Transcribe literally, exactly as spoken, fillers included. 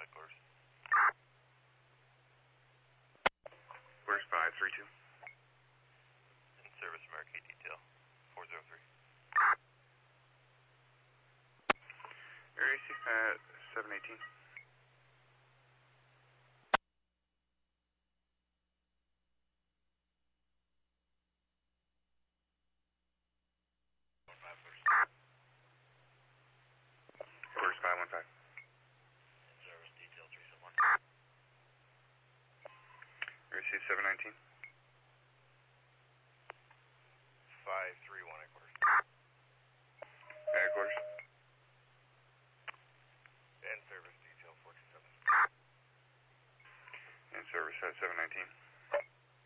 flight course. Where's five three two? In service, American detail, four zero three. Air A C, uh, seven eighteen. Where's five one five? In service, detail three seven one. Air A C seven nineteen. five three one,